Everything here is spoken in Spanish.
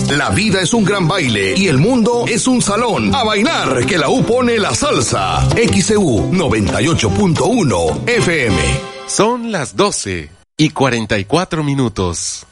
La vida es un gran baile y el mundo es un salón. A bailar, que la U pone la salsa. XEU 98.1 FM. Son las 12:44.